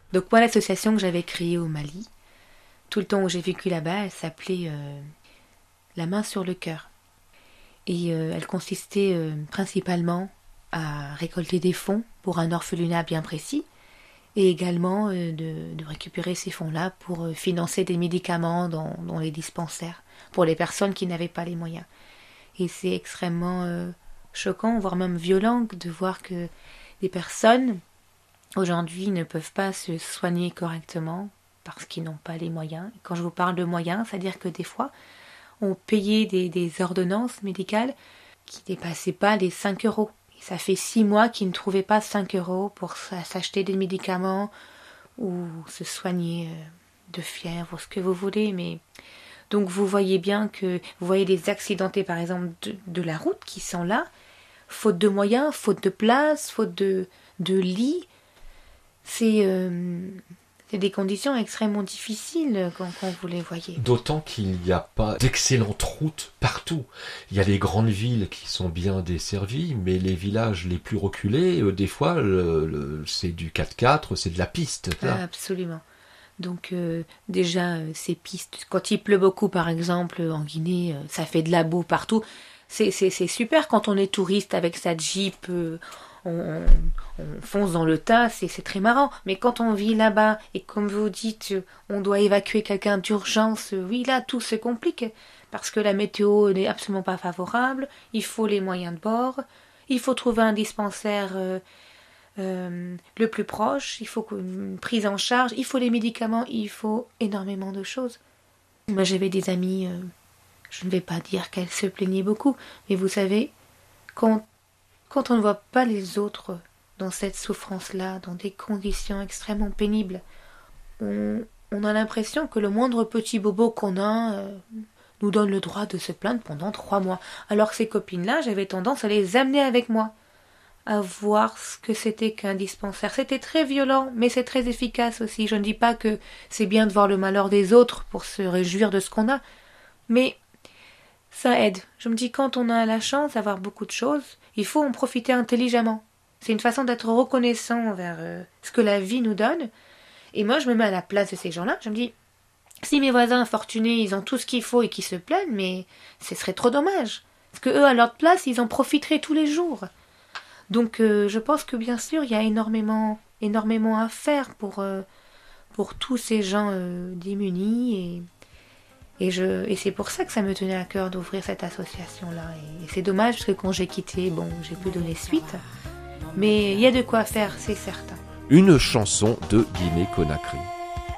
Donc moi, l'association que j'avais créée au Mali, tout le temps où j'ai vécu là-bas, elle s'appelait La main sur le cœur. Et elle consistait principalement à récolter des fonds pour un orphelinat bien précis, et également de récupérer ces fonds-là pour financer des médicaments dans les dispensaires, pour les personnes qui n'avaient pas les moyens. Et c'est extrêmement choquant, voire même violent, de voir que des personnes, aujourd'hui, ne peuvent pas se soigner correctement parce qu'ils n'ont pas les moyens. Et quand je vous parle de moyens, c'est-à-dire que des fois, on payait des ordonnances médicales qui ne dépassaient pas les 5 euros. Et ça fait 6 mois qu'ils ne trouvaient pas 5 euros pour s'acheter des médicaments ou se soigner de fièvre ou ce que vous voulez. Mais donc vous voyez bien que vous voyez les accidentés par exemple de la route qui sont là, faute de moyens, faute de place, faute de lits. C'est des conditions extrêmement difficiles quand vous les voyez. D'autant qu'il n'y a pas d'excellentes routes partout. Il y a les grandes villes qui sont bien desservies, mais les villages les plus reculés, des fois, c'est du 4x4, c'est de la piste. Ah, absolument. Donc déjà, ces pistes, quand il pleut beaucoup par exemple en Guinée, ça fait de la boue partout. C'est super quand on est touriste avec sa Jeep, on fonce dans le tas, c'est très marrant. Mais quand on vit là-bas et comme vous dites, on doit évacuer quelqu'un d'urgence, oui là tout se complique parce que la météo n'est absolument pas favorable, il faut les moyens de bord, il faut trouver un dispensaire le plus proche, il faut une prise en charge, il faut les médicaments, il faut énormément de choses. Moi j'avais des amies, je ne vais pas dire qu'elles se plaignaient beaucoup, mais vous savez, quand on ne voit pas les autres dans cette souffrance-là, dans des conditions extrêmement pénibles, on a l'impression que le moindre petit bobo qu'on a nous donne le droit de se plaindre pendant 3 mois. Alors que ces copines-là, j'avais tendance à les amener avec moi, à voir ce que c'était qu'un dispensaire. C'était très violent, mais c'est très efficace aussi. Je ne dis pas que c'est bien de voir le malheur des autres pour se réjouir de ce qu'on a, mais ça aide. Je me dis, quand on a la chance d'avoir beaucoup de choses, il faut en profiter intelligemment. C'est une façon d'être reconnaissant envers ce que la vie nous donne. Et moi, je me mets à la place de ces gens-là. Je me dis, si mes voisins fortunés, ils ont tout ce qu'il faut et qu'ils se plaignent, mais ce serait trop dommage. Parce que eux, à leur place, ils en profiteraient tous les jours. Donc, je pense que bien sûr, il y a énormément à faire pour tous ces gens démunis et c'est pour ça que ça me tenait à cœur d'ouvrir cette association-là. Et c'est dommage parce que quand j'ai quitté, j'ai pu donner suite. Mais il y a de quoi faire, c'est certain. Une chanson de Guinée Conakry.